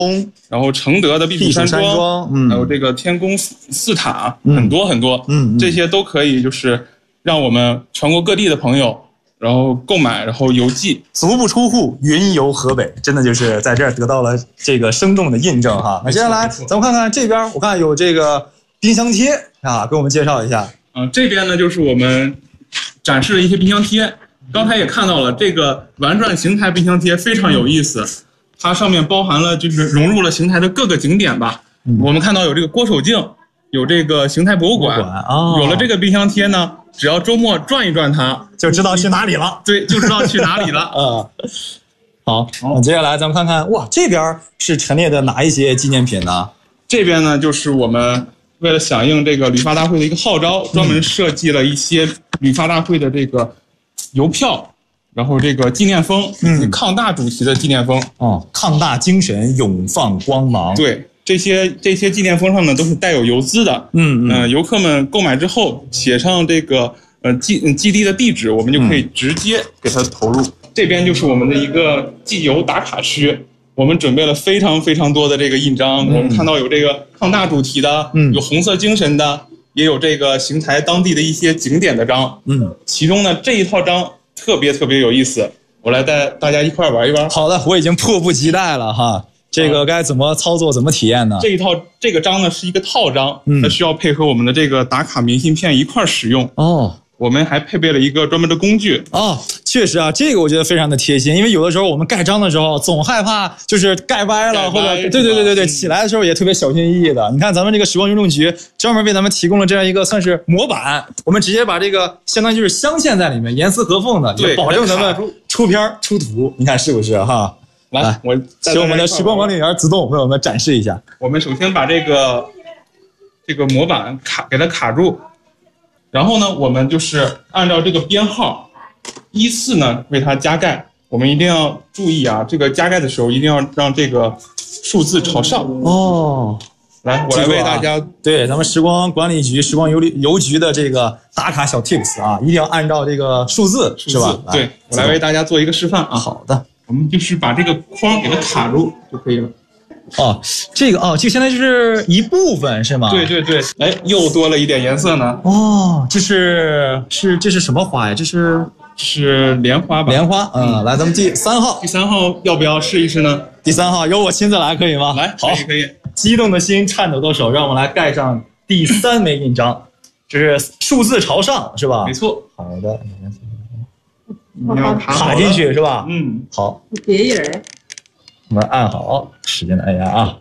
然后承德的避暑山庄，还有这个天宫四塔，很多很多，这些都可以就是让我们全国各地的朋友，然后购买，然后邮寄， 足不出户，云游河北，真的就是在这儿得到了这个生动的印证哈。那接下来咱们看看这边，我看有这个冰箱贴啊，给我们介绍一下。 这边呢就是我们展示的一些冰箱贴，刚才也看到了这个玩转邢台冰箱贴非常有意思。它上面包含了就是融入了邢台的各个景点吧。我们看到有这个郭守敬，有这个邢台博物馆，有了这个冰箱贴呢，只要周末转一转它， 就知道去哪里了。 对，就知道去哪里了。 好，那接下来咱们看看，哇，这边是陈列的哪一些纪念品呢？ 这边呢，就是我们为了响应这个旅发大会的一个号召，专门设计了一些旅发大会的这个邮票。然后这个纪念封，抗大主题的纪念封， 抗大精神永放光芒。 对，这些纪念封上呢都是带有邮资的，游客们购买之后写上这个基地的地址，我们就可以直接给它投入。这边就是我们的一个寄邮打卡区，我们准备了非常非常多的这个印章，我们看到有这个抗大主题的，有红色精神的，也有这个邢台当地的一些景点的章，其中呢这一套章特别有意思，我来带大家一块玩一玩。 好的，我已经迫不及待了哈。这个该怎么操作，怎么体验呢？ 这个章呢是一个套章，它需要配合我们的这个打卡明信片一块使用。我们还配备了一个专门的工具。 确实啊，这个我觉得非常的贴心，因为有的时候我们盖章的时候总害怕就是盖歪了，或者对，起来的时候也特别小心翼翼的。你看咱们这个时光邮政局专门为咱们提供了这样一个算是模板，我们直接把这个相当于就是镶嵌在里面，严丝合缝的，也保证咱们出片出图。你看是不是哈？来，我请我们的时光管理员自动为我们展示一下。 我们首先把这个模板给它卡住。然后呢，我们就是按照这个编号，依次呢为它加盖。我们一定要注意啊，这个加盖的时候一定要让这个数字朝上。来，我来为大家对咱们时光管理局、时光邮局的这个打卡小 tips 啊，一定要按照这个数字是吧？ 对，我来为大家做一个示范啊。 好的， 我们就是把这个框给它卡住就可以了。 这个现在就是一部分是吗？ 对，哎，又多了一点颜色呢。 这是什么花呀？这是莲花吧？ 莲花，来，咱们第3号要不要试一试呢？ 第3号由我亲自来可以吗？ 来， 好， 可以。 激动的心，颤抖的手，让我们来盖上第3枚印章，这是数字朝上是吧？ 没错。 好的， 你要卡进去是吧？好。 别人。 我们按好，使劲的按压啊！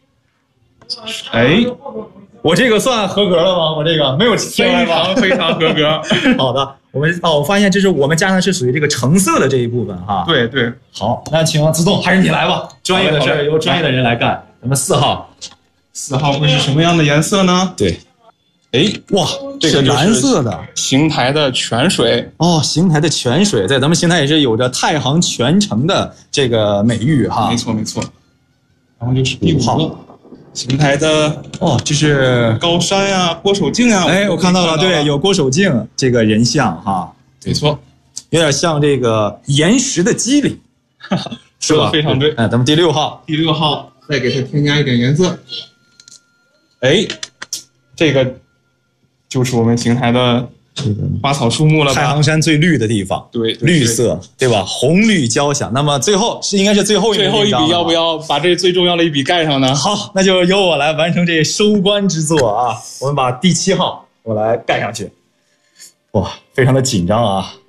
哎， 我这个算合格了吗？我这个没有非常合格。 好的，我发现这是我们加的是属于这个橙色的这一部分哈。 对。 好，那请自动还是你来吧，专业的事儿由专业的人来干。咱们4号会是什么样的颜色呢？ 对。 哎， 哇，这个蓝色的邢台的泉水邢台的泉水在咱们邢台也是有着太行泉城的这个美誉哈。 没错。然后就是第5号，邢台的这是高山呀，郭守敬呀。 我看到了，对，有郭守敬这个人像哈。 没错， 有点像这个岩石的肌理， 是吧？非常对。 咱们第6号再给它添加一点颜色。哎，这个就是我们邢台的这个花草树木了吧？ 太行山最绿的地方， 对， 绿色，对吧？红绿交响。那么应该是最后一笔， 要不要把这最重要的一笔盖上呢？ 好，那就由我来完成这收官之作啊！我们把第7号我来盖上去。哇，非常的紧张啊！